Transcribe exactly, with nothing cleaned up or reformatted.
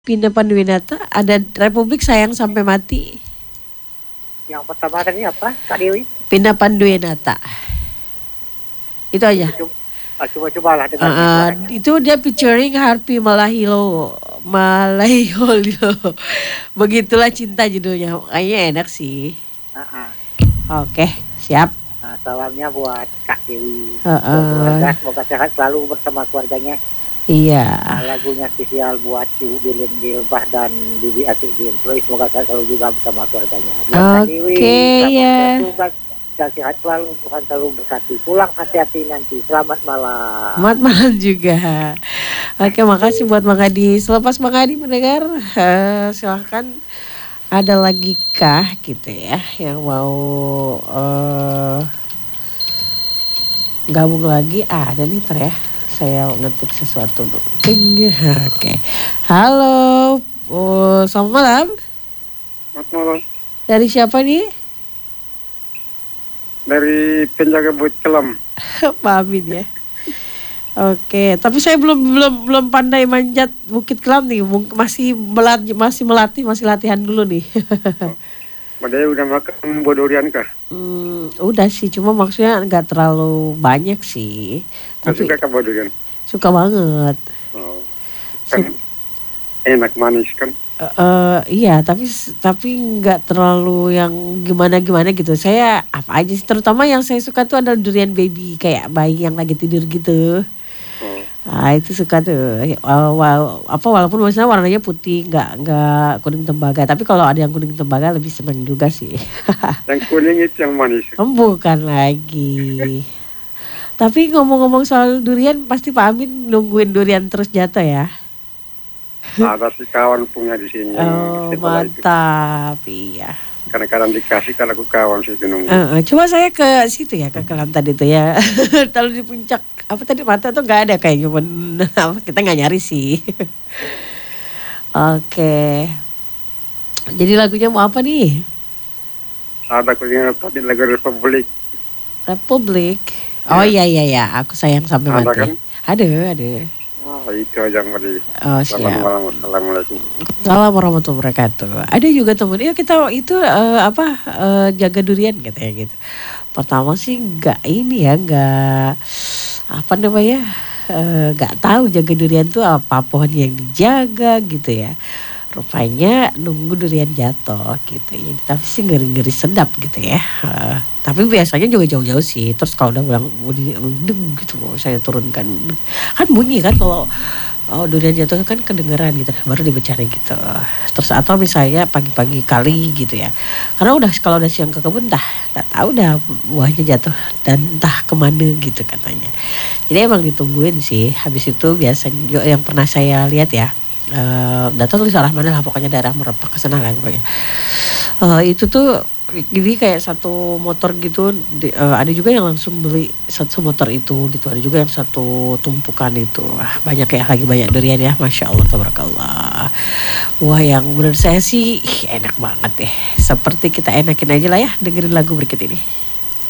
Vina Panduwinata, ada Republik Sayang Sampai Mati. Yang pertama tadi apa, Kak Dewi? Vina Panduwinata. Itu aja. Coba-cobalah dengan Uh, uh, itu dia featuring Harvey Malahilo, Malahilo. Begitulah cinta judulnya. Kayaknya enak sih. Uh-uh. Oke, siap. Nah, salamnya buat Kak Dewi. Uh, uh. Semoga, semoga sehat selalu bersama keluarganya. Iya. Nah, lagunya spesial buat Ibu Bilin Bilbah dan Bibi Atik di Employ. Semoga sehat selalu juga bersama keluarganya. Buat Kak Dewi, ya. Tugas dan sehat selalu, Tuhan selalu berkati. Pulang hati-hati nanti. Selamat malam. Selamat malam juga. Oke, makasih buat Mang Adi. Selepas Mang Adi mendengar, uh, silahkan ada lagi kah gitu ya yang mau uh, gabung lagi? Ah, ada nih ter ya. Saya ngetik sesuatu dulu. Oke. Halo. Oh, selamat malam. Selamat malam. Dari siapa nih? Dari penjaga Bukit Kelam. Pak Amin ya. Oke, tapi saya belum belum belum pandai manjat Bukit Kelam nih. Masih melatih masih melatih masih latihan dulu nih. Padahal udah makan buah durian kah? Hmm, udah sih, cuma maksudnya nggak terlalu banyak sih. Nggak Tapi suka kan buah durian? suka banget. Oh, kan Su- enak manis kan? Uh, uh, iya, tapi tapi nggak terlalu yang gimana-gimana gitu. Saya apa aja sih, terutama yang saya suka tuh adalah durian baby, kayak bayi yang lagi tidur gitu. Oh, Ah, itu suka tuh. Uh, wal- apa walaupun maksudnya warnanya putih, nggak nggak kuning tembaga. Tapi kalau ada yang kuning tembaga lebih seneng juga sih. yang kuning itu yang manis. Bukan lagi. Tapi ngomong-ngomong soal durian, pasti Pak Amin nungguin durian terus jatuh ya. Ada si kawan punya di sini. Oh, sebelah itu. mantap, iya. Kadang-kadang dikasih kalau aku kawan sih itu nunggu. Uh, uh, coba saya ke situ ya, ke Kelantan itu ya. Kalau di puncak apa tadi mata tuh nggak ada kayaknya, cuman kita nggak nyari sih. Oke. Jadi lagunya mau apa nih? Ada aku dengar tadi lagu Republik. Republik. Oh iya iya iya, aku sayang sampai Ada mati. kan? Ada ada. Oh, itu aja yang tadi. Oh Selamat siap. malam, assalamualaikum. Assalamualaikum warahmatullahi wabarakatuh. Ada juga temen, ya kita itu eh, apa eh, jaga durian katanya gitu. Pertama sih nggak ini ya, nggak apa namanya, eh, nggak tahu jaga durian tuh apa pohon yang dijaga gitu ya. Rupanya nunggu durian jatuh gitu ya. Tapi sih ngeri-ngeri sedap gitu ya. Eh, tapi biasanya juga jauh-jauh sih. Terus kalau udah bilang bunyi deng gitu, saya turunkan. Kan bunyi kan kalau oh durian jatuh kan kedengeran gitu, baru dibicarain gitu. Terus atau misalnya pagi-pagi kali gitu ya. Karena udah kalau udah siang ke kebun dah, dah tahu dah buahnya jatuh dan entah kemana gitu katanya. Jadi emang ditungguin sih. Habis itu biasanya yang pernah saya lihat ya. Uh, data tulis arah mana lah, pokoknya daerah Merepak ke sana lah pokoknya. Uh, itu tuh jadi kayak satu motor gitu, di, uh, ada juga yang langsung beli satu motor itu gitu, ada juga yang satu tumpukan itu. Wah, banyak ya, lagi banyak durian ya, masya Allah tabarakallah. Wah, yang menurut saya sih ih, enak banget deh. Seperti kita enakin aja lah ya, dengerin lagu berikut ini.